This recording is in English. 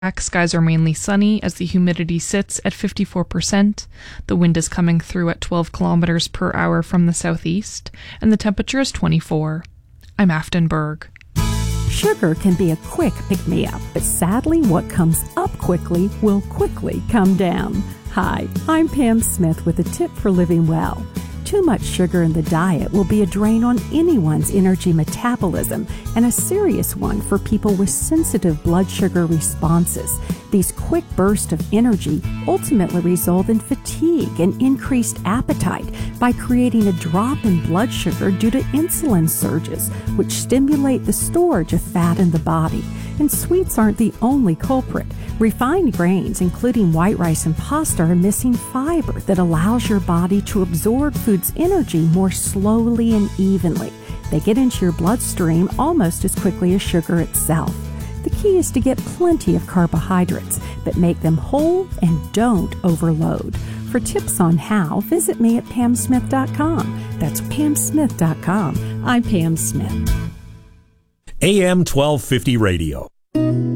Skies are mainly sunny as the humidity sits at 54%, the wind is coming through at 12 kilometers per hour from the southeast, and the temperature is 24. I'm Afton Berg. Sugar can be a quick pick-me-up, but sadly what comes up quickly will quickly come down. Hi, I'm Pam Smith with a tip for living well. Too much sugar in the diet will be a drain on anyone's energy metabolism and a serious one for people with sensitive blood sugar responses. These quick bursts of energy ultimately result in fatigue and increased appetite by creating a drop in blood sugar due to insulin surges, which stimulate the storage of fat in the body. And sweets aren't the only culprit. Refined grains, including white rice and pasta, are missing fiber that allows your body to absorb food's energy more slowly and evenly. They get into your bloodstream almost as quickly as sugar itself. The key is to get plenty of carbohydrates, but make them whole and don't overload. For tips on how, visit me at pamsmith.com. That's pamsmith.com. I'm Pam Smith. AM 1250 Radio.